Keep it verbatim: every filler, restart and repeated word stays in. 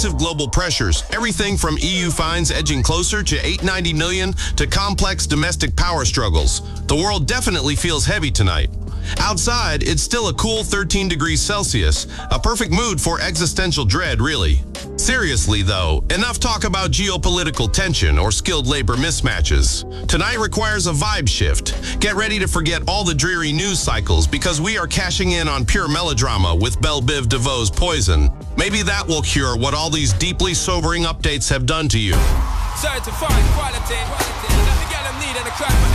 massive global pressures, everything from E U fines edging closer to eight hundred ninety million to complex domestic power struggles. The world definitely feels heavy tonight. Outside, it's still a cool thirteen degrees Celsius, a perfect mood for existential dread, really. Seriously, though, enough talk about geopolitical tension or skilled labor mismatches. Tonight requires a vibe shift. Get ready to forget all the dreary news cycles because we are cashing in on pure melodrama with Belle Biv DeVoe's Poison. Maybe that will cure what all these deeply sobering updates have done to you. Certified quality, quality. Let me get them need and the crowd.